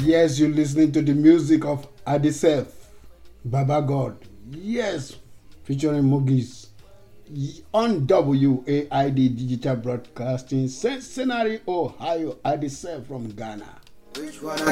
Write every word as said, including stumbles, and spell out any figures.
Yes, you're listening to the music of Adisef, Baba God. Yes, featuring Mogis on W A I D Digital Broadcasting, Cincinnati, Ohio. Adisef from Ghana. Which one